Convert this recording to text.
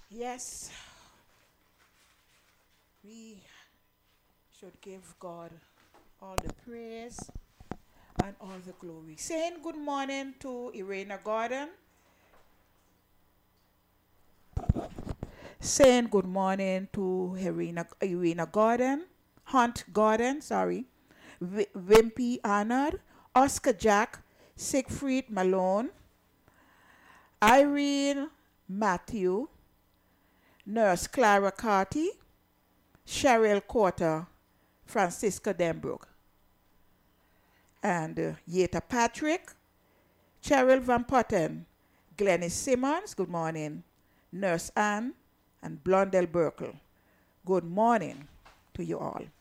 Yes, we should give God all the praise and all the glory. Saying good morning to Irena Gordon. Saying good morning to Irena Gordon. Hunt Gordon, sorry. Wimpy Arnold. Oscar Jack. Siegfried Malone. Irene Matthew. Nurse Clara Carty. Cheryl Porter. Francisca Denbrook. And Yeta Patrick. Cheryl Van Putten. Glennis Simmons. Good morning. Nurse Ann and Blondell Burkle. Good morning to you all.